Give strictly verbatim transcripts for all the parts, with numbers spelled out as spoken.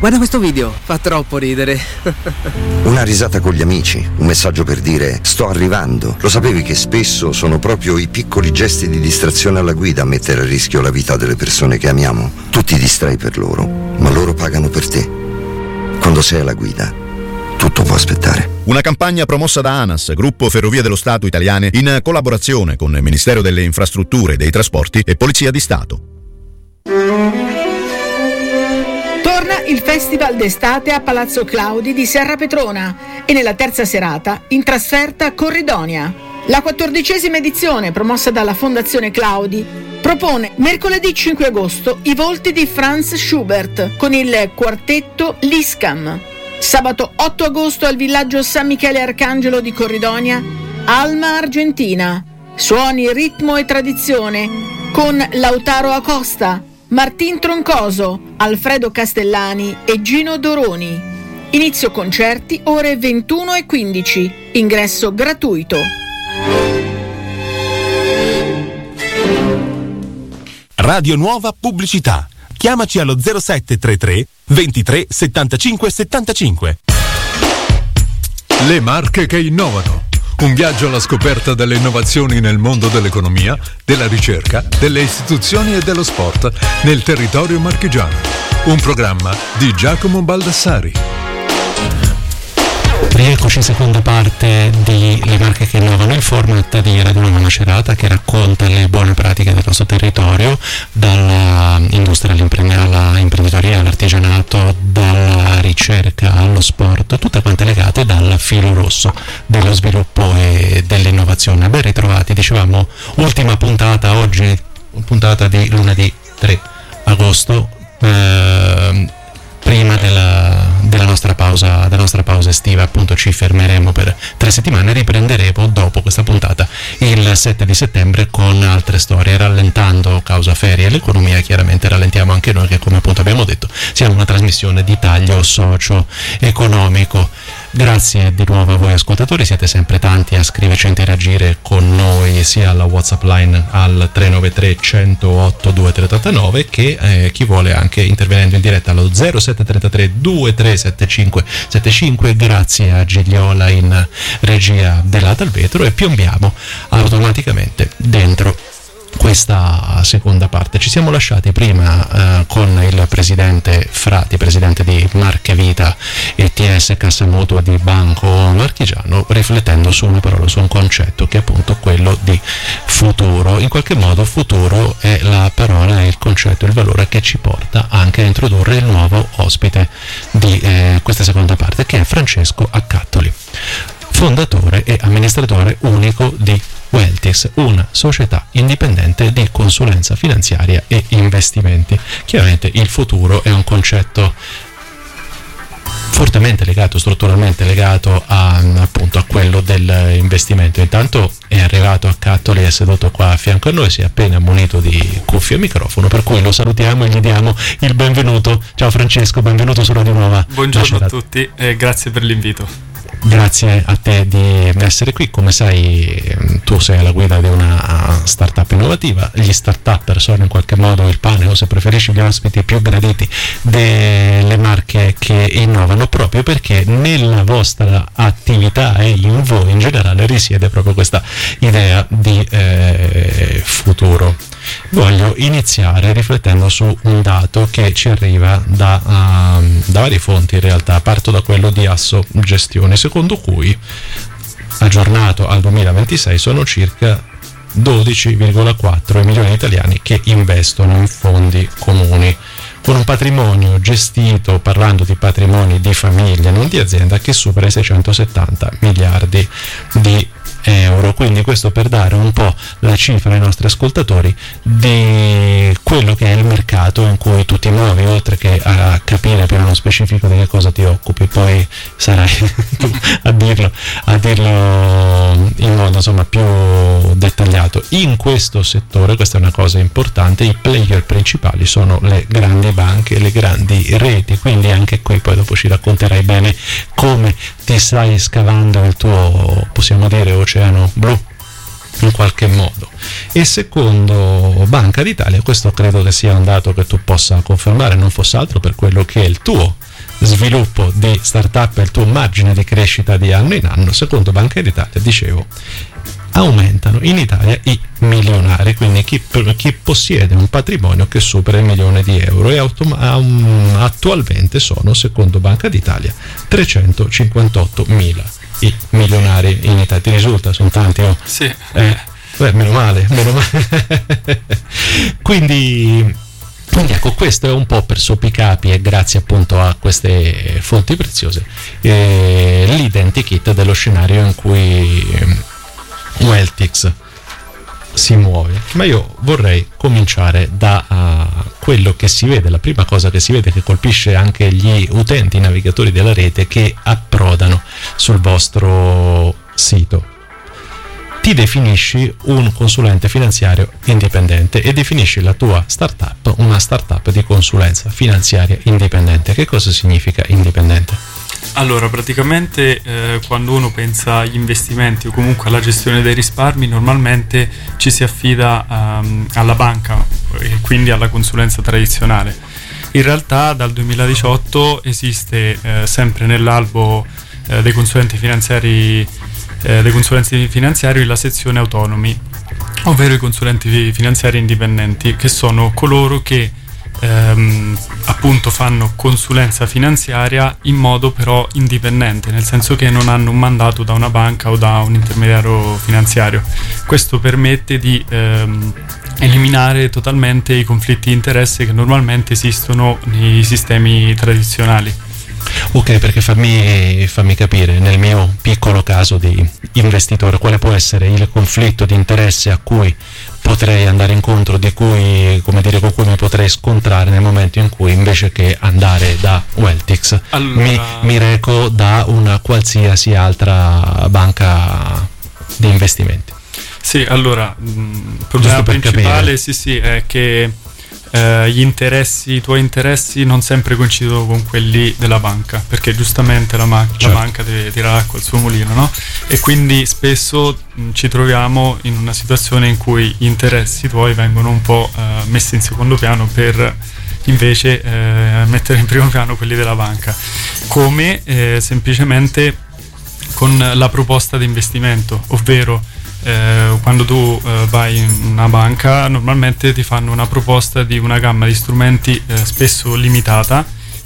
Guarda questo video, fa troppo ridere. Una risata con gli amici, un messaggio per dire sto arrivando. Lo sapevi che spesso sono proprio i piccoli gesti di distrazione alla guida a mettere a rischio la vita delle persone che amiamo? Tu ti distrai per loro, ma loro pagano per te. Quando sei alla guida, tutto può aspettare. Una campagna promossa da ANAS, Gruppo Ferrovie dello Stato Italiane, in collaborazione con il Ministero delle Infrastrutture e dei Trasporti e Polizia di Stato. Torna il Festival d'estate a Palazzo Claudi di Serra Petrona e nella terza serata in trasferta a Corridonia. La quattordicesima edizione, promossa dalla Fondazione Claudi, propone mercoledì cinque agosto i volti di Franz Schubert con il quartetto Liscam. Sabato otto agosto al villaggio San Michele Arcangelo di Corridonia, Alma Argentina. Suoni, ritmo e tradizione con Lautaro Acosta, Martin Troncoso, Alfredo Castellani e Gino Doroni. Inizio concerti ore ventuno e quindici. Ingresso gratuito. Radio Nuova Pubblicità. Chiamaci allo zero sette tre tre ventitré settantacinque settantacinque. Le marche che innovano. Un viaggio alla scoperta delle innovazioni nel mondo dell'economia, della ricerca, delle istituzioni e dello sport nel territorio marchigiano. Un programma di Giacomo Baldassari. Rieccoci in seconda parte di Le marche che innovano, il format di Radio Nuova Macerata che racconta le buone pratiche del nostro territorio, dall'industria all'imprenditoria, all'artigianato, dalla ricerca allo sport, tutte quante legate dal filo rosso dello sviluppo e dell'innovazione. Ben ritrovati, dicevamo, ultima puntata oggi, puntata di lunedì tre agosto, eh, prima della, della nostra pausa della nostra pausa estiva. Appunto ci fermeremo per tre settimane, riprenderemo dopo questa puntata il sette di settembre con altre storie, rallentando causa ferie l'economia. Chiaramente rallentiamo anche noi che, come appunto abbiamo detto, siamo una trasmissione di taglio socio-economico. Grazie di nuovo a voi ascoltatori, siete sempre tanti a scriverci e interagire con noi sia alla WhatsApp line al tre nove tre uno zero otto due tre otto nove che eh, chi vuole anche intervenendo in diretta allo zero sette tre tre due tre sette cinque sette cinque. Grazie a Gigliola in regia dell'Alta al Vetro, e piombiamo automaticamente dentro questa seconda parte. Ci siamo lasciati prima eh, con il presidente Frati, presidente di Marche Vita e T S Cassa Mutua di Banco Marchigiano, riflettendo su una parola, su un concetto che è appunto quello di futuro. In qualche modo futuro è la parola, è il concetto, il valore che ci porta anche a introdurre il nuovo ospite di eh, questa seconda parte, che è Francesco Accattoli, fondatore e amministratore unico di Weltix, una società indipendente di consulenza finanziaria e investimenti. Chiaramente il futuro è un concetto fortemente legato, strutturalmente legato a, appunto a quello dell'investimento. Intanto è arrivato Accattoli, è seduto qua a fianco a noi, si è appena munito di cuffie e microfono, per cui lo salutiamo e gli diamo il benvenuto. Ciao Francesco, benvenuto su Radio Nuova. Buongiorno a tutti e grazie per l'invito. Grazie a te di essere qui. Come sai, tu sei alla guida di una startup innovativa. Gli startupper sono in qualche modo il pane, o se preferisci gli ospiti più graditi delle marche che innovano, proprio perché nella vostra attività e in voi in generale risiede proprio questa idea di eh, futuro. Voglio iniziare riflettendo su un dato che ci arriva da, uh, da varie fonti. In realtà parto da quello di Asso Gestione, secondo cui aggiornato al duemilaventisei sono circa dodici virgola quattro milioni di italiani che investono in fondi comuni, con un patrimonio gestito, parlando di patrimoni di famiglia, non di azienda, che supera i seicentosettanta miliardi di euro. Quindi questo per dare un po' la cifra ai nostri ascoltatori di quello che è il mercato in cui tu ti muovi, oltre che a capire più nello specifico di che cosa ti occupi, poi sarai tu a dirlo, a dirlo in modo insomma più dettagliato. In questo settore, questa è una cosa importante, i player principali sono le grandi banche, le grandi reti, quindi anche qui poi dopo ci racconterai bene come ti stai scavando il tuo, possiamo dire, oceano blu in qualche modo. E secondo Banca d'Italia, questo credo che sia un dato che tu possa confermare, non fosse altro per quello che è il tuo sviluppo di startup e il tuo margine di crescita di anno in anno, secondo Banca d'Italia, dicevo, aumentano in Italia i milionari, quindi chi, chi possiede un patrimonio che supera il milione di euro, e autom- um, attualmente sono, secondo Banca d'Italia, trecentocinquantottomila i milionari in Italia. Ti risulta? Sono tanti, oh? Sì. Eh, beh, meno male, meno male. quindi, quindi ecco, questo è un po' per soppicapi, e grazie appunto a queste fonti preziose, eh, l'identikit dello scenario in cui Weltix si muove. Ma io vorrei cominciare da uh, quello che si vede, la prima cosa che si vede, che colpisce anche gli utenti, i navigatori della rete che approdano sul vostro sito. Ti definisci un consulente finanziario indipendente e definisci la tua startup una startup di consulenza finanziaria indipendente. Che cosa significa indipendente? Allora, praticamente eh, quando uno pensa agli investimenti o comunque alla gestione dei risparmi, normalmente ci si affida um, alla banca e quindi alla consulenza tradizionale. In realtà dal duemiladiciotto esiste eh, sempre nell'albo eh, dei consulenti finanziari eh, dei consulenti finanziari la sezione autonomi, ovvero i consulenti finanziari indipendenti, che sono coloro che Ehm, appunto fanno consulenza finanziaria in modo però indipendente, nel senso che non hanno un mandato da una banca o da un intermediario finanziario. Questo permette di ehm, eliminare totalmente i conflitti di interesse che normalmente esistono nei sistemi tradizionali. Ok, perché fammi, fammi capire, nel mio piccolo caso di investitore, quale può essere il conflitto di interesse a cui potrei andare incontro, di cui, come dire, con cui mi potrei scontrare nel momento in cui, invece che andare da Weltix, allora, mi, mi reco da una qualsiasi altra banca di investimenti? Sì, allora, il problema principale sì, sì, è che Uh, gli interessi, i tuoi interessi non sempre coincidono con quelli della banca, perché giustamente la, ma- certo. la banca deve tirare acqua al suo mulino, no? E quindi spesso mh, ci troviamo in una situazione in cui gli interessi tuoi vengono un po' uh, messi in secondo piano per invece uh, mettere in primo piano quelli della banca, come eh, semplicemente con la proposta di investimento, ovvero Eh, quando tu eh, vai in una banca normalmente ti fanno una proposta di una gamma di strumenti eh, spesso limitata,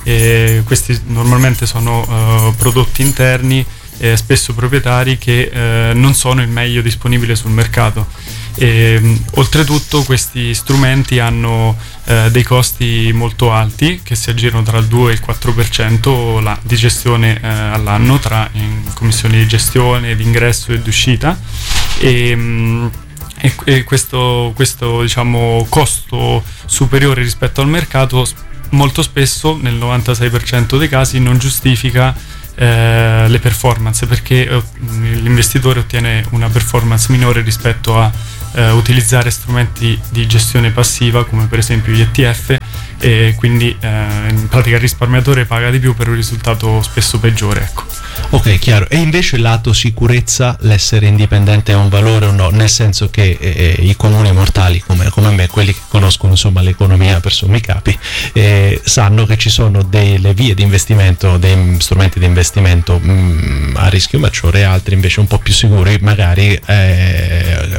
e questi normalmente sono eh, prodotti interni, eh, spesso proprietari, che eh, non sono il meglio disponibile sul mercato. E, mh, oltretutto questi strumenti hanno eh, dei costi molto alti, che si aggirano tra il due e il quattro per cento la, di gestione eh, all'anno, tra in commissioni di gestione, di ingresso e di uscita. E, mh, e, e questo, questo diciamo costo superiore rispetto al mercato molto spesso, nel novantasei per cento dei casi, non giustifica eh, le performance, perché eh, l'investitore ottiene una performance minore rispetto a eh, utilizzare strumenti di gestione passiva come per esempio gli E T F, e quindi eh, in pratica il risparmiatore paga di più per un risultato spesso peggiore, ecco. Ok, chiaro. E invece lato sicurezza, l'essere indipendente è un valore o no? Nel senso che eh, i comuni mortali come, come me, quelli che conoscono insomma l'economia per sommi capi, eh, sanno che ci sono delle vie di investimento, dei strumenti di investimento mh, a rischio maggiore, e altri invece un po' più sicuri, magari eh,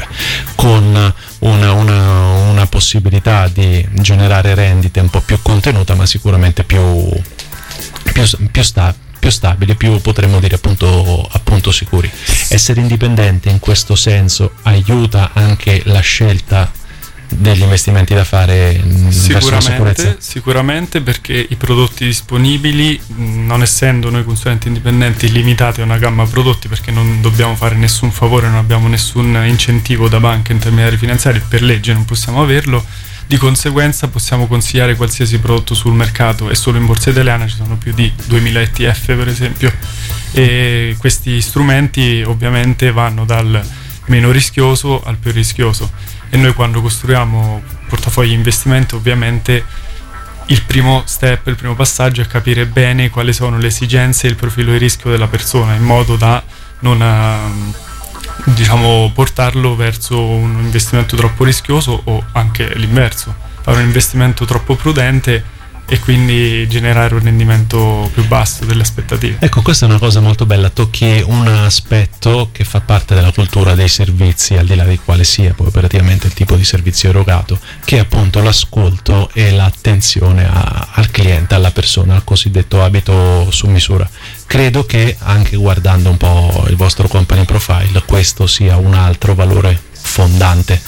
con una, una, una possibilità di generare rendite un po' più contenuta, ma sicuramente più, più, più stabile. più stabili, più potremmo dire appunto, appunto sicuri. Essere indipendente in questo senso aiuta anche la scelta degli investimenti da fare verso la sicurezza? Sicuramente, perché i prodotti disponibili, non essendo noi consulenti indipendenti limitati a una gamma prodotti, perché non dobbiamo fare nessun favore, non abbiamo nessun incentivo da banche e intermediari finanziari, per legge non possiamo averlo. Di conseguenza possiamo consigliare qualsiasi prodotto sul mercato, e solo in borsa italiana ci sono più di duemila E T F per esempio, e questi strumenti ovviamente vanno dal meno rischioso al più rischioso, e noi quando costruiamo portafogli di investimento ovviamente il primo step, il primo passaggio è capire bene quali sono le esigenze e il profilo di rischio della persona, in modo da non uh, diciamo portarlo verso un investimento troppo rischioso, o anche l'inverso, fare un investimento troppo prudente e quindi generare un rendimento più basso delle aspettative. Ecco, questa è una cosa molto bella, tocchi un aspetto che fa parte della cultura dei servizi, al di là di quale sia poi operativamente il tipo di servizio erogato, che è appunto l'ascolto e l'attenzione a, al cliente, alla persona, al cosiddetto abito su misura. Credo che anche guardando un po' il vostro company profile questo sia un altro valore fondante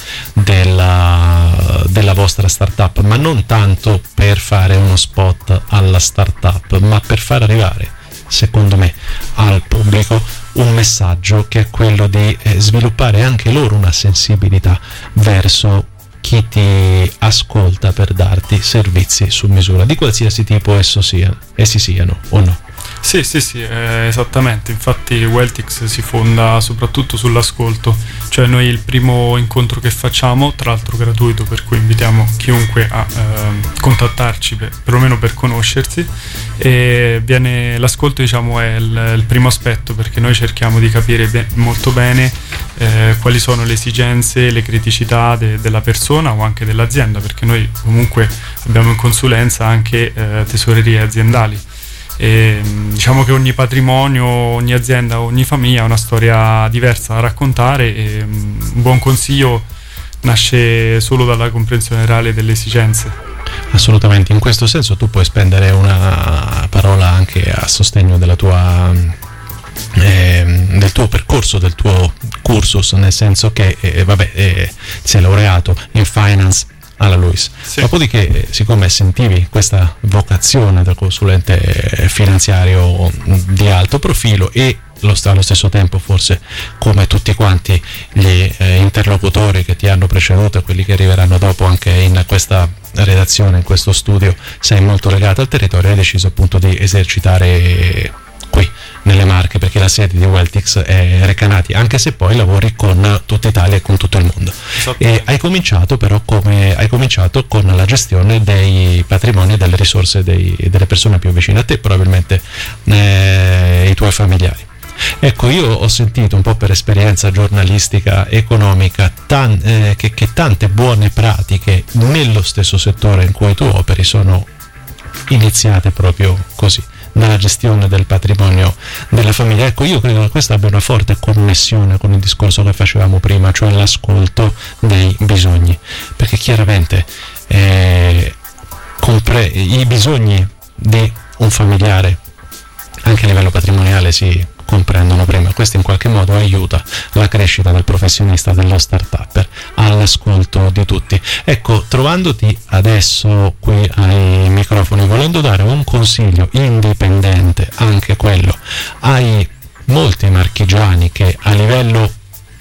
della, della vostra startup, ma non tanto per fare uno spot alla startup, ma per far arrivare, secondo me, al pubblico un messaggio che è quello di eh, sviluppare anche loro una sensibilità verso chi ti ascolta per darti servizi su misura, di qualsiasi tipo esso sia, essi siano o no. Sì, sì, sì, eh, esattamente. Infatti Weltix si fonda soprattutto sull'ascolto, cioè noi il primo incontro che facciamo, tra l'altro gratuito, per cui invitiamo chiunque a eh, contattarci per, perlomeno per conoscersi, e viene, l'ascolto diciamo è il, il primo aspetto, perché noi cerchiamo di capire be- molto bene eh, quali sono le esigenze, le criticità de- della persona o anche dell'azienda, perché noi comunque abbiamo in consulenza anche eh, tesorerie aziendali. E diciamo che ogni patrimonio, ogni azienda, ogni famiglia ha una storia diversa da raccontare, e un buon consiglio nasce solo dalla comprensione reale delle esigenze. Assolutamente, in questo senso tu puoi spendere una parola anche a sostegno della tua eh, del tuo percorso, del tuo cursus, nel senso che eh, vabbè, eh, sei laureato in finance alla Luis. Sì. Dopodiché, siccome sentivi questa vocazione da consulente finanziario di alto profilo e lo sta allo stesso tempo, forse come tutti quanti gli eh, interlocutori che ti hanno preceduto e quelli che arriveranno dopo anche in questa redazione, in questo studio, sei molto legato al territorio, hai deciso appunto di esercitare qui nelle Marche, perché la sede di Weltix è Recanati, anche se poi lavori con tutta Italia e con tutto il mondo. E hai cominciato però come hai cominciato con la gestione dei patrimoni e delle risorse dei, delle persone più vicine a te, probabilmente eh, i tuoi familiari. Ecco, io ho sentito un po' per esperienza giornalistica, economica, tan, eh, che, che tante buone pratiche nello stesso settore in cui tu operi sono iniziate proprio così, dalla gestione del patrimonio della famiglia. Ecco, io credo che questa abbia una forte connessione con il discorso che facevamo prima, cioè l'ascolto dei bisogni, perché chiaramente eh, compre- i bisogni di un familiare anche a livello patrimoniale si comprendono prima. Questo in qualche modo aiuta la crescita del professionista, dello start-upper, all'ascolto di tutti. Ecco, trovandoti adesso qui ai microfoni, volendo dare un consiglio indipendente, anche quello, ai molti marchigiani che a livello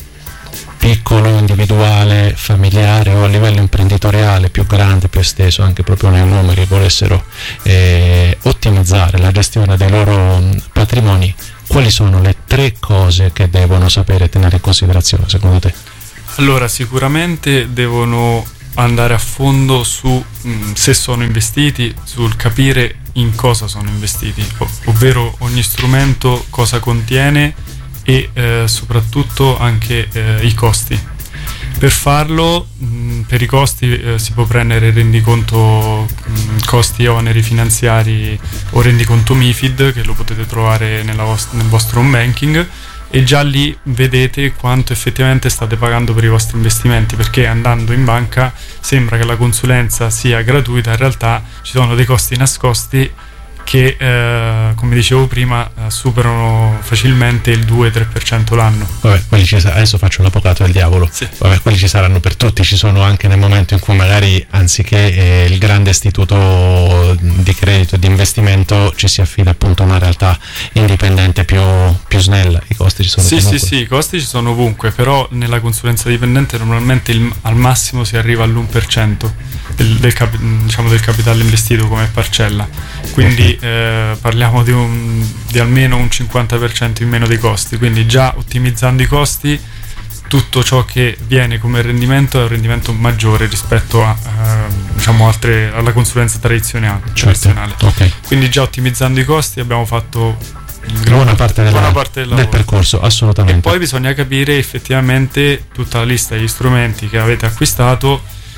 piccolo, individuale, familiare o a livello imprenditoriale più grande, più esteso, anche proprio nei numeri, volessero eh, ottimizzare la gestione dei loro patrimoni, quali sono le tre cose che devono sapere e tenere in considerazione secondo te? Allora, sicuramente devono andare a fondo su mh, se sono investiti, sul capire in cosa sono investiti, ov- ovvero ogni strumento cosa contiene e eh, soprattutto anche eh, i costi. Per farlo, mh, per i costi eh, si può prendere il rendiconto mh, costi e oneri finanziari o rendiconto MiFID, che lo potete trovare nella vost- nel vostro home banking, e già lì vedete quanto effettivamente state pagando per i vostri investimenti, perché andando in banca sembra che la consulenza sia gratuita, in realtà ci sono dei costi nascosti che eh, come dicevo prima eh, superano facilmente il due tre per cento l'anno. Vabbè, quelli ci sa- adesso faccio l'avvocato del diavolo. Sì. Vabbè, quelli ci saranno per tutti, ci sono anche nel momento in cui magari anziché eh, il grande istituto di credito e di investimento ci si affida appunto a una realtà indipendente più, più snella. I costi ci sono sì, comunque. Sì, sì, i costi ci sono ovunque, però nella consulenza dipendente normalmente il, al massimo si arriva all'uno per cento del, del, cap- diciamo del capitale investito come parcella, quindi okay. Eh, parliamo di, un, di almeno un cinquanta per cento in meno dei costi, quindi già ottimizzando i costi tutto ciò che viene come rendimento è un rendimento maggiore rispetto a eh, diciamo altre, alla consulenza tradizionale, certo. tradizionale. Okay. Quindi già ottimizzando i costi abbiamo fatto buona parte, della, buona parte del, del percorso, assolutamente. E poi bisogna capire effettivamente tutta la lista degli strumenti che avete acquistato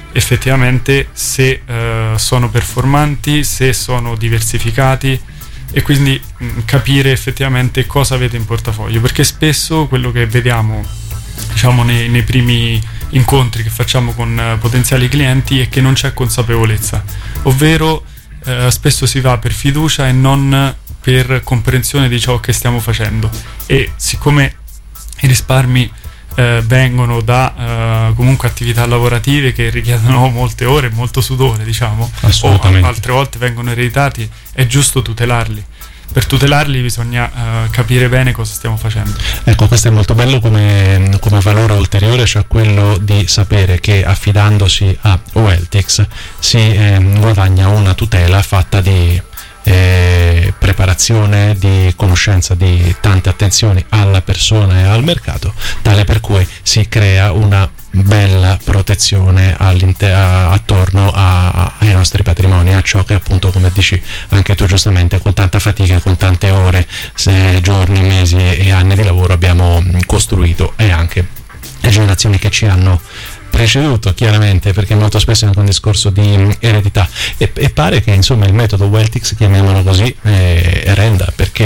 effettivamente se uh, sono performanti, se sono diversificati, e quindi mh, capire effettivamente cosa avete in portafoglio, perché spesso quello che vediamo, diciamo, nei, nei primi incontri che facciamo con uh, potenziali clienti è che non c'è consapevolezza, ovvero uh, spesso si va per fiducia e non per comprensione di ciò che stiamo facendo, e siccome i risparmi uh, vengono da uh, comunque attività lavorative che richiedono molte ore, molto sudore, diciamo, o a- altre volte vengono ereditati, è giusto tutelarli. Per tutelarli bisogna uh, capire bene cosa stiamo facendo. Ecco, questo è molto bello come, come valore ulteriore, cioè quello di sapere che affidandosi a Wealthix si eh, guadagna una tutela fatta di eh, preparazione, di conoscenza, di tante attenzioni alla persona e al mercato, tale per cui si crea una bella protezione attorno a, a, ai nostri patrimoni, a ciò che appunto, come dici anche tu giustamente, con tanta fatica, con tante ore, se, giorni, mesi e, e anni di lavoro abbiamo costruito, e anche le generazioni che ci hanno preceduto, chiaramente, perché molto spesso è anche un discorso di eredità, e, e pare che insomma il metodo Wealthix, chiamiamolo così, eh, renda, perché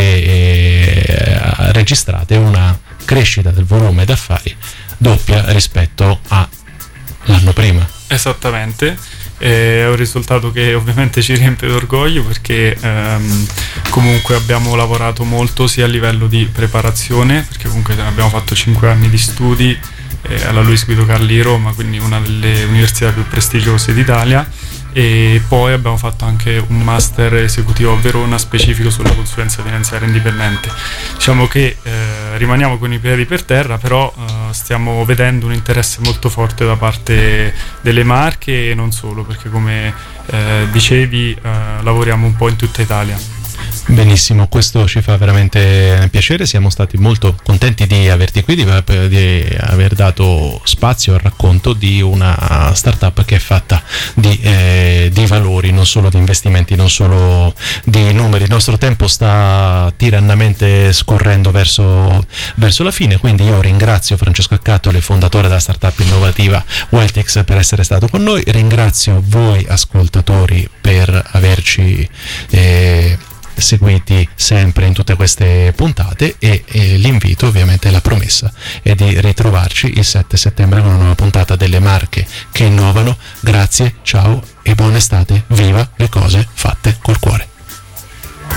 eh, registrate una crescita del volume d'affari doppia rispetto all'anno prima. Esattamente, è un risultato che ovviamente ci riempie d'orgoglio, perché ehm, comunque abbiamo lavorato molto sia a livello di preparazione, perché comunque abbiamo fatto cinque anni di studi eh, alla Luis Guido Carli di Roma, quindi una delle università più prestigiose d'Italia, e poi abbiamo fatto anche un master esecutivo a Verona specifico sulla consulenza finanziaria indipendente. Diciamo che eh, rimaniamo con i piedi per terra, però eh, stiamo vedendo un interesse molto forte da parte delle Marche, e non solo, perché come eh, dicevi eh, lavoriamo un po' in tutta Italia. Benissimo, questo ci fa veramente piacere, siamo stati molto contenti di averti qui, di, di aver dato spazio al racconto di una startup che è fatta di, eh, di valori, non solo di investimenti, non solo di numeri. Il nostro tempo sta tirannamente scorrendo verso, verso la fine, quindi io ringrazio Francesco Accattoli, fondatore della startup innovativa Wealthix, per essere stato con noi, ringrazio voi ascoltatori per averci eh, seguiti sempre in tutte queste puntate, e, e l'invito, ovviamente la promessa, è di ritrovarci il sette settembre con una nuova puntata delle Marche che innovano. Grazie, ciao e buona estate, viva le cose fatte col cuore.